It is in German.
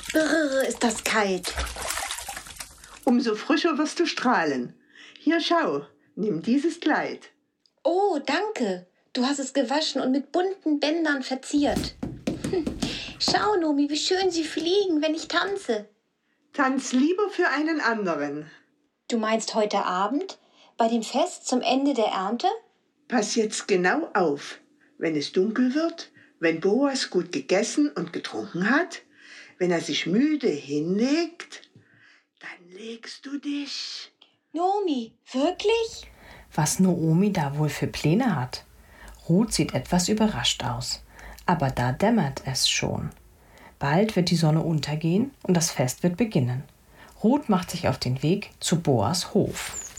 Brrr, ist das kalt. Umso frischer wirst du strahlen. Hier, schau, nimm dieses Kleid. Oh, danke. Du hast es gewaschen und mit bunten Bändern verziert. Schau, Nomi, wie schön sie fliegen, wenn ich tanze. Tanz lieber für einen anderen. Du meinst heute Abend? Bei dem Fest zum Ende der Ernte? Pass jetzt genau auf. Wenn es dunkel wird, wenn Boas gut gegessen und getrunken hat, wenn er sich müde hinlegt, dann legst du dich. Nomi, wirklich? Was Noomi da wohl für Pläne hat? Ruth sieht etwas überrascht aus. Aber da dämmert es schon. Bald wird die Sonne untergehen und das Fest wird beginnen. Ruth macht sich auf den Weg zu Boas Hof.